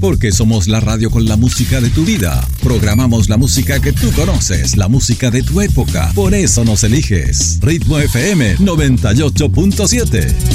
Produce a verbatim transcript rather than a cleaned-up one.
porque somos la radio con la música de tu vida. Programamos la música que tú conoces, la música de tu época. Por eso nos eliges. Ritmo F M noventa y ocho punto siete.